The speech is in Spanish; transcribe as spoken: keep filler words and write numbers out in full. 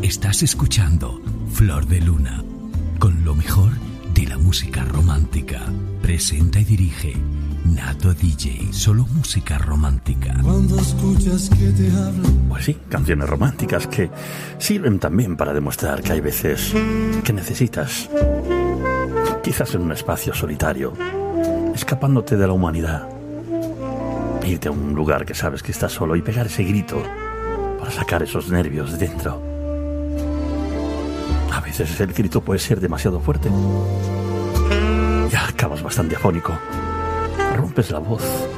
Estás escuchando Flor de Luna, con lo mejor de la música romántica. Presenta y dirige Nato D J, solo música romántica. Cuando escuchas que te hablan. Pues sí, canciones románticas que sirven también para demostrar que hay veces que necesitas, quizás en un espacio solitario, escapándote de la humanidad, irte a un lugar que sabes que estás solo y pegar ese grito para sacar esos nervios de dentro. A veces el grito puede ser demasiado fuerte. Ya acabas bastante afónico. Rompes la voz